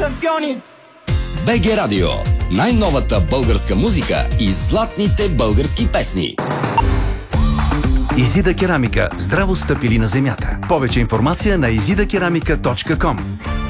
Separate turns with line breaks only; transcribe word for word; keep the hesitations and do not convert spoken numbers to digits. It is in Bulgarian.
шампиони!
БГ Радио. Най-новата българска музика и златните български песни.
Изида керамика. Здраво стъпили на земята. Повече информация на изида керамика точка ком.